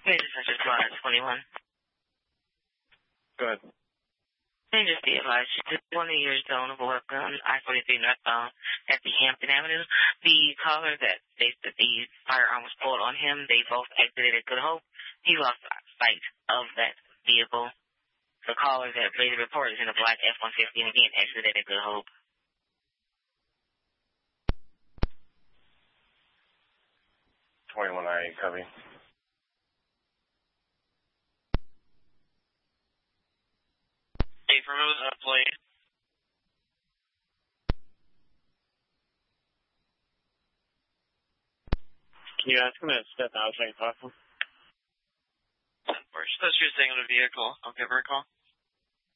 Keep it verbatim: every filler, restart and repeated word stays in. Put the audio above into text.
Major Central Squad twenty-one. Go ahead. They just be advised to twenty years zone of work on I forty-three northbound at the Hampton Avenue. The caller that states that the firearm was pulled on him, they both exited at Good Hope. He lost sight of that vehicle. The caller that made the report is in a black F one fifty and again exited at Good Hope. twenty-one I eight, copy. Eight, remove that plate. Can you ask him to step out so I can talk to him? That's your thing on the vehicle. I'll give her a call.